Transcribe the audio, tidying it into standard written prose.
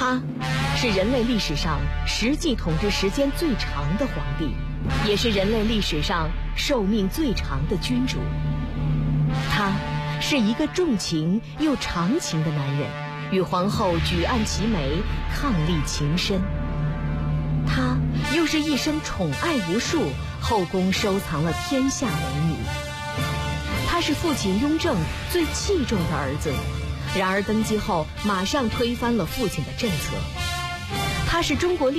他是人类历史上实际统治时间最长的皇帝，也是人类历史上寿命最长的君主。他是一个重情又长情的男人，与皇后举案齐眉，伉俪情深。他又是一生宠爱无数，后宫收藏了天下美女。他是父亲雍正最器重的儿子，然而登基后马上推翻了父亲的政策。他是中国